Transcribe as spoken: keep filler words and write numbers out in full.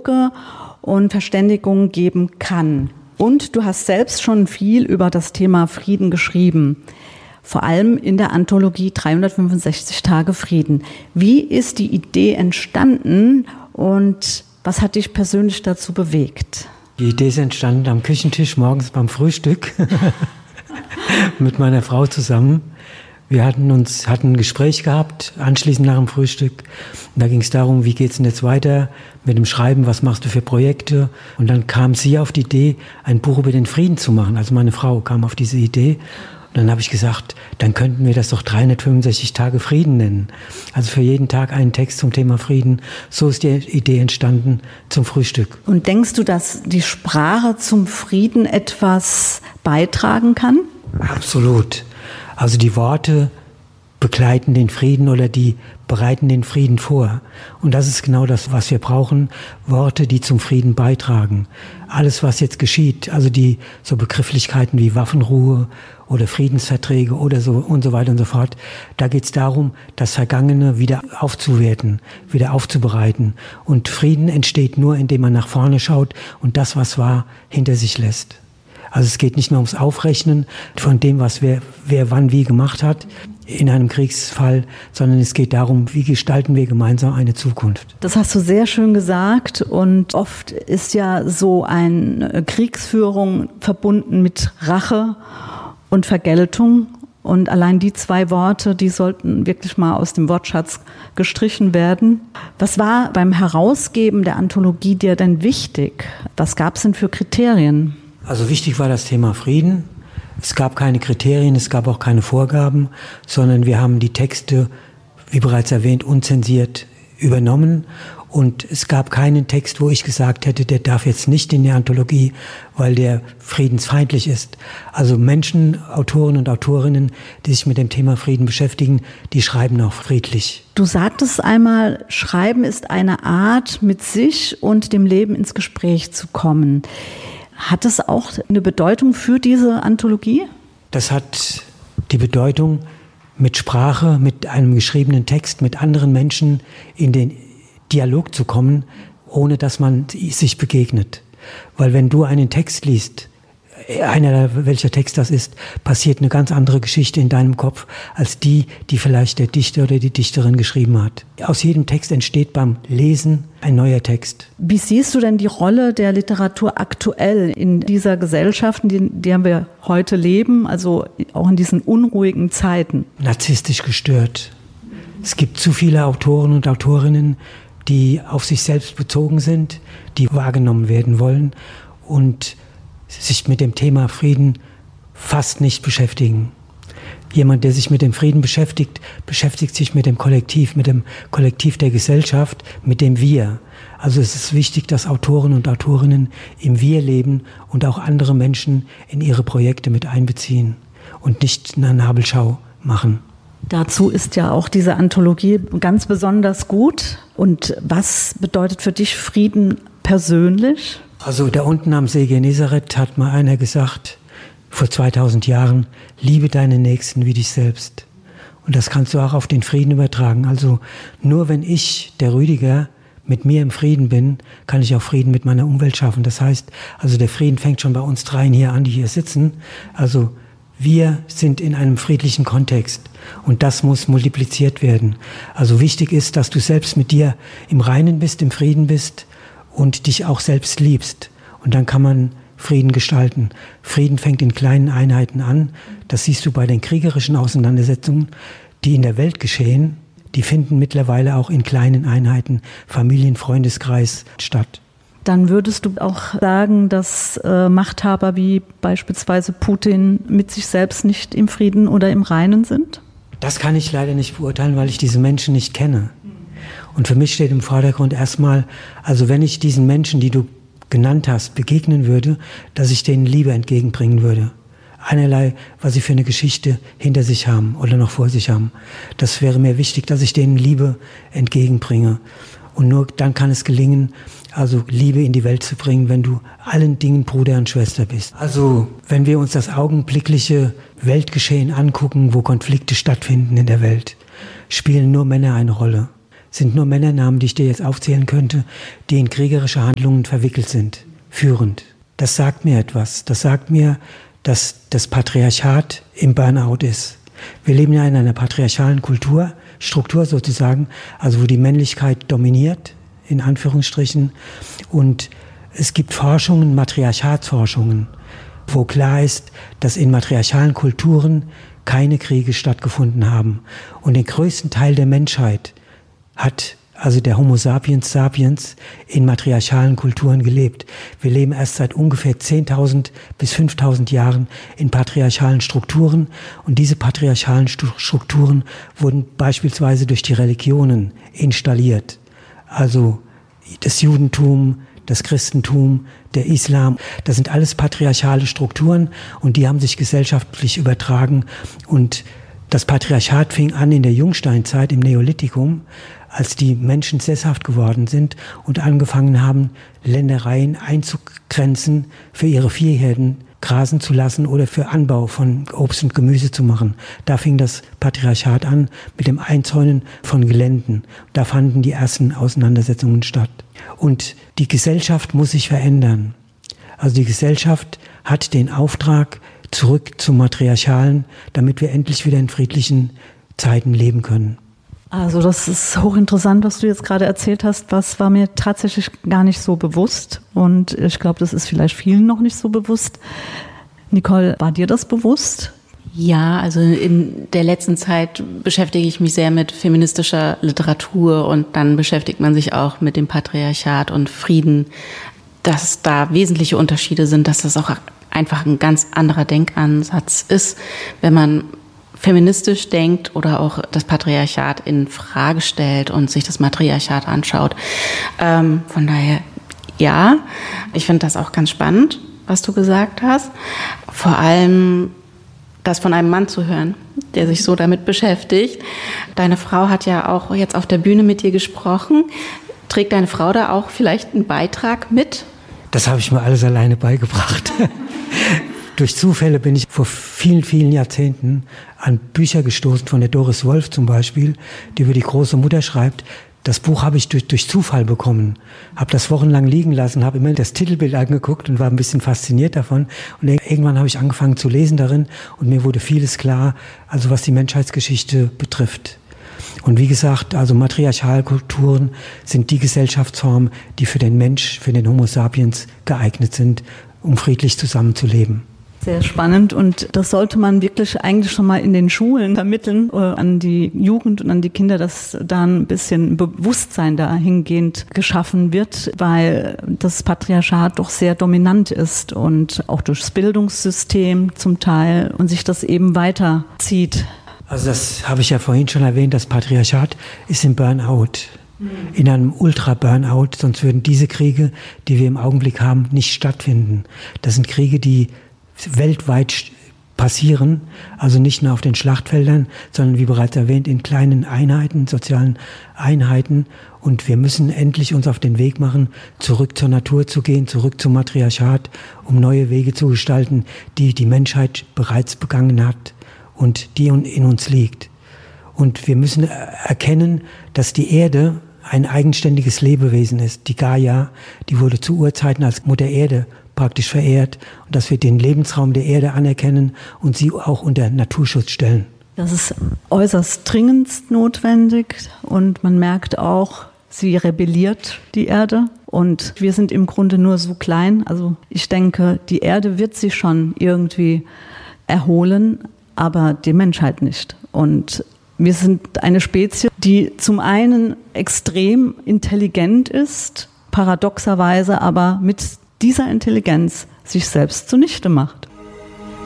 Brücke und Verständigung geben kann. Und du hast selbst schon viel über das Thema Frieden geschrieben, vor allem in der Anthologie dreihundertfünfundsechzig Tage Frieden. Wie ist die Idee entstanden und was hat dich persönlich dazu bewegt? Die Idee ist entstanden am Küchentisch morgens beim Frühstück mit meiner Frau zusammen. Wir hatten uns hatten ein Gespräch gehabt, anschließend nach dem Frühstück. Und da ging es darum, wie geht's denn jetzt weiter mit dem Schreiben, was machst du für Projekte? Und dann kam sie auf die Idee, ein Buch über den Frieden zu machen. Also meine Frau kam auf diese Idee. Und dann habe ich gesagt, dann könnten wir das doch dreihundertfünfundsechzig Tage Frieden nennen. Also für jeden Tag einen Text zum Thema Frieden. So ist die Idee entstanden zum Frühstück. Und denkst du, dass die Sprache zum Frieden etwas beitragen kann? Absolut. Also die Worte begleiten den Frieden oder die bereiten den Frieden vor. Und das ist genau das, was wir brauchen. Worte, die zum Frieden beitragen. Alles, was jetzt geschieht, also die so Begrifflichkeiten wie Waffenruhe oder Friedensverträge oder so und so weiter und so fort, da geht es darum, das Vergangene wieder aufzuwerten, wieder aufzubereiten. Und Frieden entsteht nur, indem man nach vorne schaut und das, was war, hinter sich lässt. Also es geht nicht nur ums Aufrechnen von dem, was wer, wer wann wie gemacht hat in einem Kriegsfall, sondern es geht darum, wie gestalten wir gemeinsam eine Zukunft. Das hast du sehr schön gesagt und oft ist ja so eine Kriegsführung verbunden mit Rache und Vergeltung und allein die zwei Worte, die sollten wirklich mal aus dem Wortschatz gestrichen werden. Was war beim Herausgeben der Anthologie dir denn wichtig? Was gab es denn für Kriterien? Also wichtig war das Thema Frieden. Es gab keine Kriterien, es gab auch keine Vorgaben, sondern wir haben die Texte, wie bereits erwähnt, unzensiert übernommen. Und es gab keinen Text, wo ich gesagt hätte, der darf jetzt nicht in die Anthologie, weil der friedensfeindlich ist. Also Menschen, Autoren und Autorinnen, die sich mit dem Thema Frieden beschäftigen, die schreiben auch friedlich. Du sagtest einmal, Schreiben ist eine Art, mit sich und dem Leben ins Gespräch zu kommen. Hat es auch eine Bedeutung für diese Anthologie? Das hat die Bedeutung, mit Sprache, mit einem geschriebenen Text, mit anderen Menschen in den Dialog zu kommen, ohne dass man sich begegnet. Weil wenn du einen Text liest, einer welcher Text das ist, passiert eine ganz andere Geschichte in deinem Kopf, als die, die vielleicht der Dichter oder die Dichterin geschrieben hat. Aus jedem Text entsteht beim Lesen ein neuer Text. Wie siehst du denn die Rolle der Literatur aktuell in dieser Gesellschaft, in der wir heute leben, also auch in diesen unruhigen Zeiten? Narzisstisch gestört. Es gibt zu viele Autoren und Autorinnen, die auf sich selbst bezogen sind, die wahrgenommen werden wollen und sich mit dem Thema Frieden fast nicht beschäftigen. Jemand, der sich mit dem Frieden beschäftigt, beschäftigt sich mit dem Kollektiv, mit dem Kollektiv der Gesellschaft, mit dem Wir. Also es ist wichtig, dass Autoren und Autorinnen im Wir leben und auch andere Menschen in ihre Projekte mit einbeziehen und nicht eine Nabelschau machen. Dazu ist ja auch diese Anthologie ganz besonders gut. Und was bedeutet für dich Frieden persönlich? Also da unten am See Genezareth hat mal einer gesagt, vor zweitausend Jahren, liebe deinen Nächsten wie dich selbst. Und das kannst du auch auf den Frieden übertragen. Also nur wenn ich, der Rüdiger, mit mir im Frieden bin, kann ich auch Frieden mit meiner Umwelt schaffen. Das heißt, also der Frieden fängt schon bei uns dreien hier an, die hier sitzen. Also wir sind in einem friedlichen Kontext und das muss multipliziert werden. Also wichtig ist, dass du selbst mit dir im Reinen bist, im Frieden bist und dich auch selbst liebst. Und dann kann man Frieden gestalten. Frieden fängt in kleinen Einheiten an. Das siehst du bei den kriegerischen Auseinandersetzungen, die in der Welt geschehen. Die finden mittlerweile auch in kleinen Einheiten, Familien, Freundeskreis statt. Dann würdest du auch sagen, dass äh, Machthaber wie beispielsweise Putin mit sich selbst nicht im Frieden oder im Reinen sind? Das kann ich leider nicht beurteilen, weil ich diese Menschen nicht kenne. Und für mich steht im Vordergrund erstmal, also wenn ich diesen Menschen, die du genannt hast, begegnen würde, dass ich denen Liebe entgegenbringen würde. Einerlei, was sie für eine Geschichte hinter sich haben oder noch vor sich haben. Das wäre mir wichtig, dass ich denen Liebe entgegenbringe. Und nur dann kann es gelingen, also Liebe in die Welt zu bringen, wenn du allen Dingen Bruder und Schwester bist. Also wenn wir uns das augenblickliche Weltgeschehen angucken, wo Konflikte stattfinden in der Welt, spielen nur Männer eine Rolle. sind nur Männernamen, die ich dir jetzt aufzählen könnte, die in kriegerische Handlungen verwickelt sind, führend. Das sagt mir etwas. Das sagt mir, dass das Patriarchat im Burnout ist. Wir leben ja in einer patriarchalen Kultur, Struktur sozusagen, also wo die Männlichkeit dominiert, in Anführungsstrichen. Und es gibt Forschungen, Matriarchatsforschungen, wo klar ist, dass in matriarchalen Kulturen keine Kriege stattgefunden haben. Und den größten Teil der Menschheit hat also der Homo sapiens sapiens in matriarchalen Kulturen gelebt. Wir leben erst seit ungefähr zehntausend bis fünftausend Jahren in patriarchalen Strukturen. Und diese patriarchalen Strukturen wurden beispielsweise durch die Religionen installiert. Also das Judentum, das Christentum, der Islam, das sind alles patriarchale Strukturen und die haben sich gesellschaftlich übertragen. Und das Patriarchat fing an in der Jungsteinzeit, im Neolithikum, als die Menschen sesshaft geworden sind und angefangen haben, Ländereien einzugrenzen, für ihre Viehherden grasen zu lassen oder für Anbau von Obst und Gemüse zu machen. Da fing das Patriarchat an mit dem Einzäunen von Geländen. Da fanden die ersten Auseinandersetzungen statt. Und die Gesellschaft muss sich verändern. Also die Gesellschaft hat den Auftrag, zurück zum Matriarchalen, damit wir endlich wieder in friedlichen Zeiten leben können. Also das ist hochinteressant, was du jetzt gerade erzählt hast. Was war mir tatsächlich gar nicht so bewusst. Und ich glaube, das ist vielleicht vielen noch nicht so bewusst. Nicole, war dir das bewusst? Ja, also in der letzten Zeit beschäftige ich mich sehr mit feministischer Literatur und dann beschäftigt man sich auch mit dem Patriarchat und Frieden, dass da wesentliche Unterschiede sind, dass das auch einfach ein ganz anderer Denkansatz ist, wenn man feministisch denkt oder auch das Patriarchat in Frage stellt und sich das Matriarchat anschaut. Ähm, von daher, ja, ich finde das auch ganz spannend, was du gesagt hast. Vor allem das von einem Mann zu hören, der sich so damit beschäftigt. Deine Frau hat ja auch jetzt auf der Bühne mit dir gesprochen. Trägt deine Frau da auch vielleicht einen Beitrag mit? Das habe ich mir alles alleine beigebracht. Durch Zufälle bin ich vor vielen, vielen Jahrzehnten an Bücher gestoßen, von der Doris Wolf zum Beispiel, die über die große Mutter schreibt. Das Buch habe ich durch, durch Zufall bekommen, habe das wochenlang liegen lassen, habe immer das Titelbild angeguckt und war ein bisschen fasziniert davon. Und irgendwann habe ich angefangen zu lesen darin und mir wurde vieles klar, also was die Menschheitsgeschichte betrifft. Und wie gesagt, also Matriarchalkulturen sind die Gesellschaftsformen, die für den Mensch, für den Homo sapiens geeignet sind, um friedlich zusammenzuleben. Sehr spannend und das sollte man wirklich eigentlich schon mal in den Schulen vermitteln, äh, an die Jugend und an die Kinder, dass da ein bisschen Bewusstsein dahingehend geschaffen wird, weil das Patriarchat doch sehr dominant ist und auch durchs Bildungssystem zum Teil und sich das eben weiterzieht. Also das habe ich ja vorhin schon erwähnt, das Patriarchat ist im Burnout. In einem Ultra-Burnout, sonst würden diese Kriege, die wir im Augenblick haben, nicht stattfinden. Das sind Kriege, die weltweit passieren, also nicht nur auf den Schlachtfeldern, sondern wie bereits erwähnt in kleinen Einheiten, sozialen Einheiten. Und wir müssen endlich uns auf den Weg machen, zurück zur Natur zu gehen, zurück zum Matriarchat, um neue Wege zu gestalten, die die Menschheit bereits begangen hat und die in uns liegt. Und wir müssen erkennen, dass die Erde ein eigenständiges Lebewesen ist. Die Gaia, die wurde zu Urzeiten als Mutter Erde praktisch verehrt und dass wir den Lebensraum der Erde anerkennen und sie auch unter Naturschutz stellen. Das ist äußerst dringend notwendig und man merkt auch, sie rebelliert, die Erde. Und wir sind im Grunde nur so klein. Also ich denke, die Erde wird sich schon irgendwie erholen, aber die Menschheit nicht. Und wir sind eine Spezies, die zum einen extrem intelligent ist, paradoxerweise aber mit dieser Intelligenz sich selbst zunichte macht.